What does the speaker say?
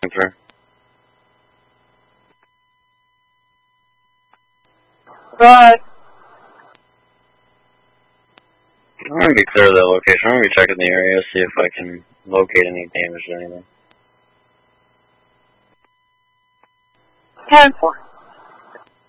through. Right. I'm going to be clear of that location. I'm going to be checking the area, see if I can locate any damage or anything. 10-4.